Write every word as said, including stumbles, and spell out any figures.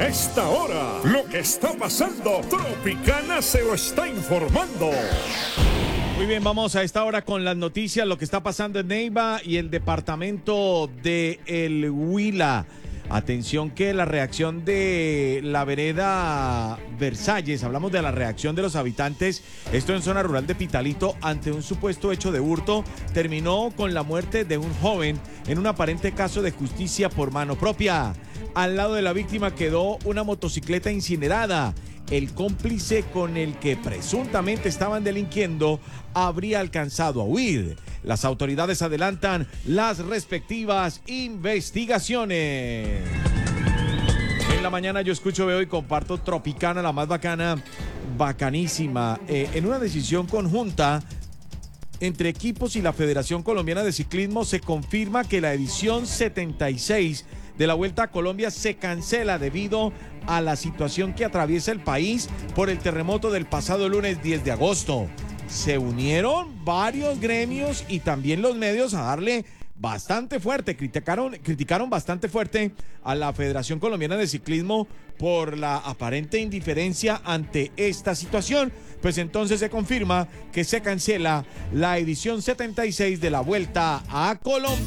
esta hora, lo que está pasando, Tropicana se lo está informando. Muy bien, vamos a esta hora con las noticias, lo que está pasando en Neiva y el departamento de El Huila. Atención que la reacción de la vereda Versalles, hablamos de la reacción de los habitantes, esto en zona rural de Pitalito, ante un supuesto hecho de hurto, terminó con la muerte de un joven en un aparente caso de justicia por mano propia. Al lado de la víctima quedó una motocicleta incinerada. El cómplice con el que presuntamente estaban delinquiendo habría alcanzado a huir. Las autoridades adelantan las respectivas investigaciones. En la mañana yo escucho, veo y comparto Tropicana, la más bacana, bacanísima. Eh, en una decisión conjunta entre equipos y la Federación Colombiana de Ciclismo se confirma que la edición setenta y seis de la Vuelta a Colombia se cancela debido a la situación que atraviesa el país por el terremoto del pasado lunes diez de agosto. Se unieron varios gremios y también los medios a darle bastante fuerte, criticaron, criticaron bastante fuerte a la Federación Colombiana de Ciclismo por la aparente indiferencia ante esta situación. Pues entonces se confirma que se cancela la edición setenta y seis de la Vuelta a Colombia.